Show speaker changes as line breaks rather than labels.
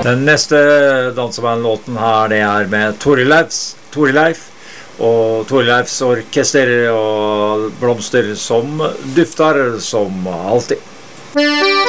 Den neste dansebandlåten her, det med Torileif og Torileifs orkester og blomster som dufter som alltid.